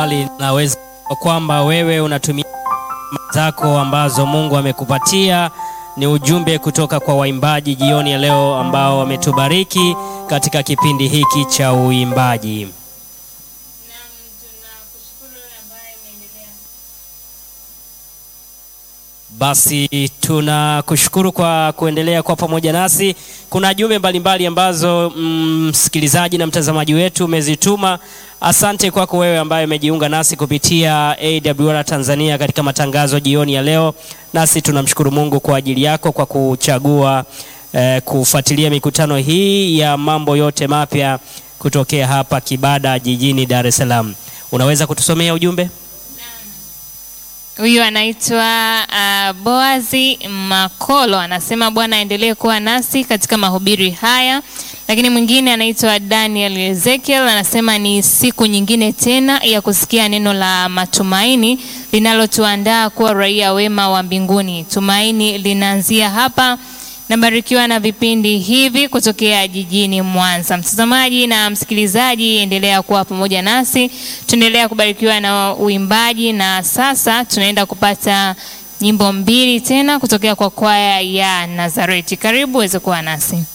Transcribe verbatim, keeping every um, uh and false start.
Naweza kwamba wewe unatumia zako ambazo Mungu amekupatia. Ni ujumbe kutoka kwa waimbaji jioni ya leo ambao wametubariki katika kipindi hiki cha uimbaji. Basi tunakushukuru kwa kuendelea kwa pamoja nasi. Kuna jumbe mbalimbali ambazo msikilizaji mm, na mtazamaji wetu umezituma. Asante kwako wewe ambaye umejiunga nasi kupitia A W R Tanzania katika matangazo jioni ya leo. Nasi tunamshukuru Mungu kwa ajili yako kwa kuchagua eh, kufuatilia mikutano hii ya mambo yote mapya kutokea hapa Kibada jijini Dar es Salaam. Unaweza kutusomea ujumbe? Huyu anaitwa uh, Boazi Makolo, anasema Bwana aendelee kuwa nasi katika mahubiri haya. Lakini mwingine anaitwa Daniel Ezekiel, anasema ni siku nyingine tena ya kusikia neno la matumaini linalotuandaa kuwa raia wema wa mbinguni. Tumaini linaanzia hapa. Nabarikiwa na vipindi hivi kutokea jijini Mwanza. Mtazamaji na msikilizaji, endelea kuwa pamoja nasi. Tunaendelea kubarikiwa na uimbaji, na sasa tunaenda kupata nyimbo mbili tena kutokea kwa kwaya ya Nazareti. Karibu uweze kuwa nasi.